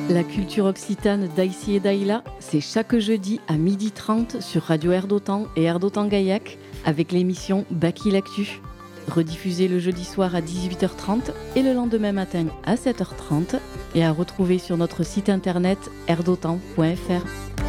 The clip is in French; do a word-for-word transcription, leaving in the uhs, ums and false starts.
La culture occitane d'Aïssi et d'Aïla, c'est chaque jeudi à midi trente sur Radio Air d'Otan et Air d'Otan-Gaillac avec l'émission Baki l'Actu. Rediffusée le jeudi soir à dix-huit heures trente et le lendemain matin à sept heures trente et à retrouver sur notre site internet air d'otan point f r.